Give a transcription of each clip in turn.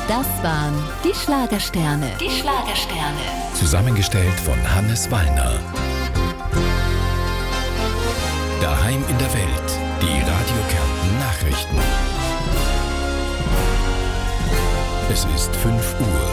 Das waren die Schlagersterne. Die Schlagersterne. Zusammengestellt von Hannes Wallner. Daheim in der Welt. Die Radio Kärnten Nachrichten. Es ist 5 Uhr.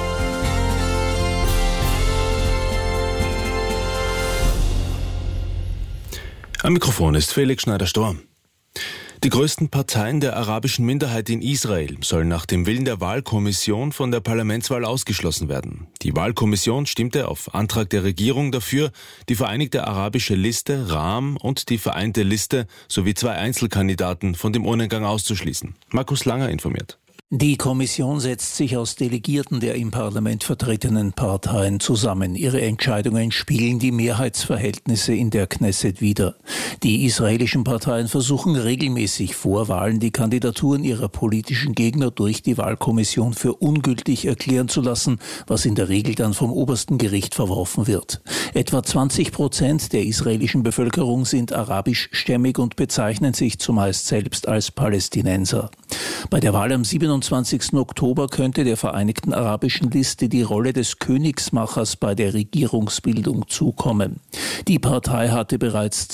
Am Mikrofon ist Felix Schneider-Storm. Die größten Parteien der arabischen Minderheit in Israel sollen nach dem Willen der Wahlkommission von der Parlamentswahl ausgeschlossen werden. Die Wahlkommission stimmte auf Antrag der Regierung dafür, die Vereinigte Arabische Liste, RAM und die Vereinte Liste sowie 2 Einzelkandidaten von dem Urnengang auszuschließen. Markus Langer informiert. Die Kommission setzt sich aus Delegierten der im Parlament vertretenen Parteien zusammen. Ihre Entscheidungen spiegeln die Mehrheitsverhältnisse in der Knesset wider. Die israelischen Parteien versuchen regelmäßig vor Wahlen die Kandidaturen ihrer politischen Gegner durch die Wahlkommission für ungültig erklären zu lassen, was in der Regel dann vom obersten Gericht verworfen wird. Etwa 20% der israelischen Bevölkerung sind arabischstämmig und bezeichnen sich zumeist selbst als Palästinenser. Bei der Wahl am 27. Oktober könnte der Vereinigten Arabischen Liste die Rolle des Königsmachers bei der Regierungsbildung zukommen. Die Partei hatte bereits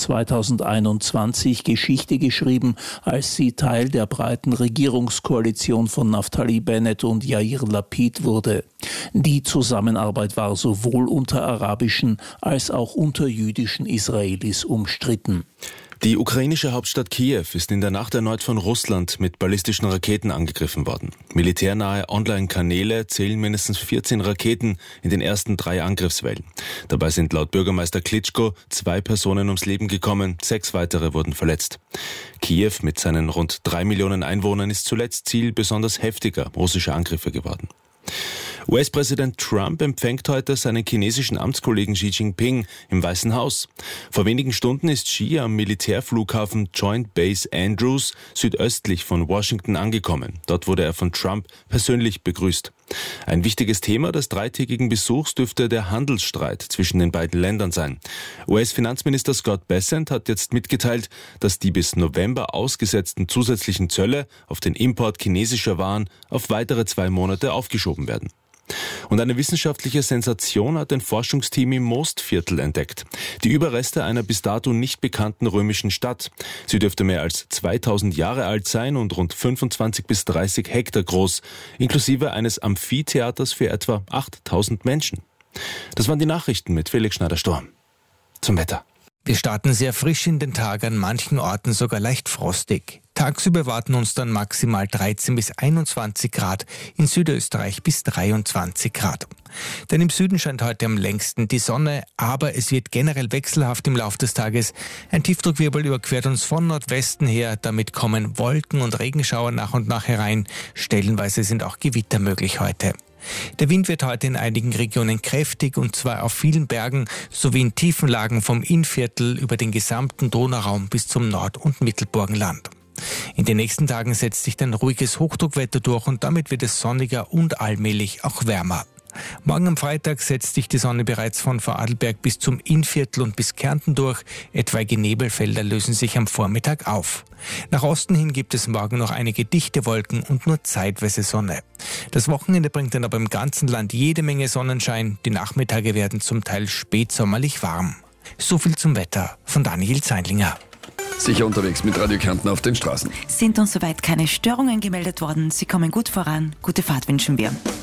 2021 Geschichte geschrieben, als sie Teil der breiten Regierungskoalition von Naftali Bennett und Yair Lapid wurde. Die Zusammenarbeit war sowohl unter arabischen als auch unter jüdischen Israelis umstritten. Die ukrainische Hauptstadt Kiew ist in der Nacht erneut von Russland mit ballistischen Raketen angegriffen worden. Militärnahe Online-Kanäle zählen mindestens 14 Raketen in den ersten 3 Angriffswellen. Dabei sind laut Bürgermeister Klitschko 2 Personen ums Leben gekommen, 6 weitere wurden verletzt. Kiew mit seinen rund 3 Millionen Einwohnern ist zuletzt Ziel besonders heftiger russischer Angriffe geworden. US-Präsident Trump empfängt heute seinen chinesischen Amtskollegen Xi Jinping im Weißen Haus. Vor wenigen Stunden ist Xi am Militärflughafen Joint Base Andrews südöstlich von Washington angekommen. Dort wurde er von Trump persönlich begrüßt. Ein wichtiges Thema des 3-tägigen Besuchs dürfte der Handelsstreit zwischen den beiden Ländern sein. US-Finanzminister Scott Bessent hat jetzt mitgeteilt, dass die bis November ausgesetzten zusätzlichen Zölle auf den Import chinesischer Waren auf weitere 2 Monate aufgeschoben werden. Und eine wissenschaftliche Sensation hat ein Forschungsteam im Mostviertel entdeckt. Die Überreste einer bis dato nicht bekannten römischen Stadt. Sie dürfte mehr als 2000 Jahre alt sein und rund 25 bis 30 Hektar groß, inklusive eines Amphitheaters für etwa 8000 Menschen. Das waren die Nachrichten mit Felix Schneider-Storm. Zum Wetter. Wir starten sehr frisch in den Tag, an manchen Orten sogar leicht frostig. Tagsüber warten uns dann maximal 13 bis 21 Grad, in Südösterreich bis 23 Grad. Denn im Süden scheint heute am längsten die Sonne, aber es wird generell wechselhaft im Laufe des Tages. Ein Tiefdruckwirbel überquert uns von Nordwesten her, damit kommen Wolken und Regenschauer nach und nach herein. Stellenweise sind auch Gewitter möglich heute. Der Wind wird heute in einigen Regionen kräftig, und zwar auf vielen Bergen sowie in tiefen Lagen vom Innviertel über den gesamten Donauraum bis zum Nord- und Mittelburgenland. In den nächsten Tagen setzt sich dann ruhiges Hochdruckwetter durch und damit wird es sonniger und allmählich auch wärmer. Morgen am Freitag setzt sich die Sonne bereits von Vorarlberg bis zum Innviertel und bis Kärnten durch. Etwaige Nebelfelder lösen sich am Vormittag auf. Nach Osten hin gibt es morgen noch einige dichte Wolken und nur zeitweise Sonne. Das Wochenende bringt dann aber im ganzen Land jede Menge Sonnenschein. Die Nachmittage werden zum Teil spätsommerlich warm. So viel zum Wetter von Daniel Zeindlinger. Sicher unterwegs mit Radio Kärnten auf den Straßen. Sind uns soweit keine Störungen gemeldet worden. Sie kommen gut voran. Gute Fahrt wünschen wir.